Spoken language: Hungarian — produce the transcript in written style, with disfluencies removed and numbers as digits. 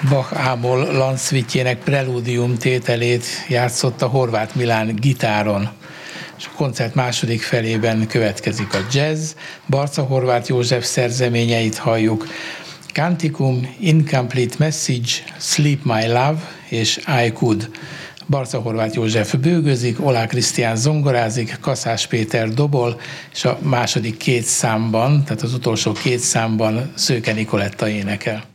Bach Ámol Landszvitjének Preludium tételét játszotta Horváth Milán gitáron. És a koncert második felében következik a jazz, Barca Horváth József szerzeményeit halljuk, Canticum, Incomplete Message, Sleep My Love és I Could. Barca Horváth József bőgözik, Olá Krisztián zongorázik, Kaszás Péter dobol, és a második két számban, tehát az utolsó két számban Szőke Nikoletta énekel.